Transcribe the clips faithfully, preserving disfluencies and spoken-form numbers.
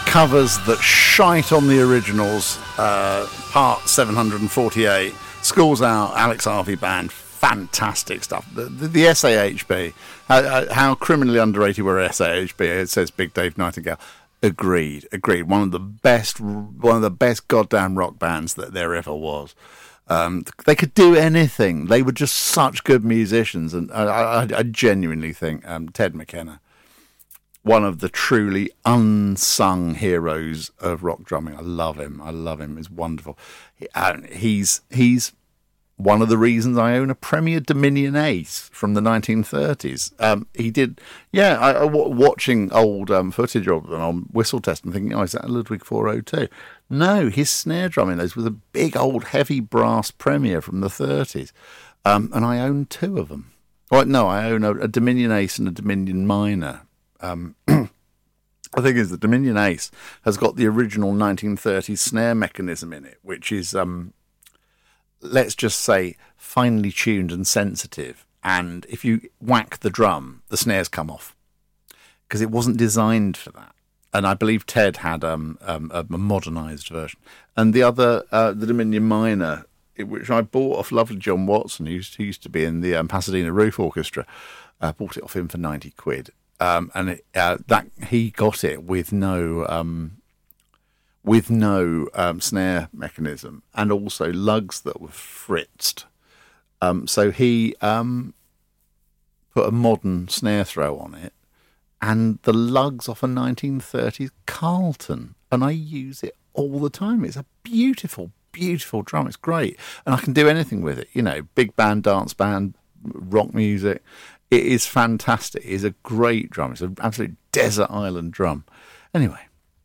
covers that shite on the originals. Uh, part seven forty-eight. School's Out, Alex Harvey Band. Fantastic stuff. The, the, the S A H B. How, how criminally underrated were S A H B? It says Big Dave Nightingale. Agreed. Agreed. One of the best, one of the best goddamn rock bands that there ever was. Um, they could do anything. They were just such good musicians, and I, I, I genuinely think um, Ted McKenna, one of the truly unsung heroes of rock drumming. I love him. I love him. He's wonderful. He, uh, he's he's one of the reasons I own a Premier Dominion Ace from the nineteen thirties. Um, he did, yeah. I, I watching old um, footage of them on Whistle Test and thinking, oh, is that a Ludwig four oh two? No, his snare drumming those was a big old heavy brass Premier from the thirties, um, and I own two of them. Well, no, I own a, a Dominion Ace and a Dominion Minor. Um, the thing is, the Dominion Ace has got the original nineteen thirties snare mechanism in it, which is, um, let's just say, finely tuned and sensitive. And if you whack the drum, the snares come off because it wasn't designed for that. And I believe Ted had um, um, a modernised version. And the other, uh, the Dominion Minor, which I bought off lovely John Watson, who used, who used to be in the um, Pasadena Roof Orchestra. I uh, bought it off him for ninety quid. Um, and it, uh, that he got it with no um, with no um, snare mechanism, and also lugs that were fritzed. Um, so he um, put a modern snare throw on it, and the lugs off a nineteen thirties Carlton, and I use it all the time. It's a beautiful, beautiful drum. It's great, and I can do anything with it. You know, big band, dance band, rock music. It is fantastic. It is a great drum. It's an absolute desert island drum. Anyway,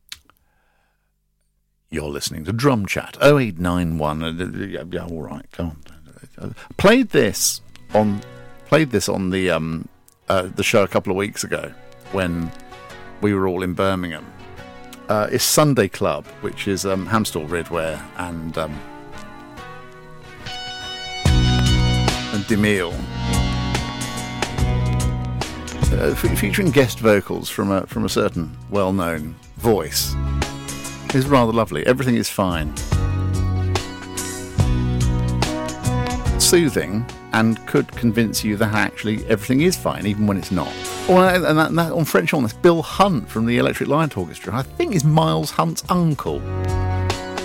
you're listening to Drum Chat. oh eight nine one. Yeah, yeah, all right, come on. Played this on played this on the um uh, the show a couple of weeks ago when we were all in Birmingham. Uh, it's Sunday Club, which is um, Hamstall Ridware and um, and Demille. Uh, featuring guest vocals from a from a certain well-known voice. It's rather lovely. Everything is fine, soothing, and could convince you that actually everything is fine, even when it's not. Oh, and that, and that on French horn, that's Bill Hunt from the Electric Light Orchestra. I think is Miles Hunt's uncle.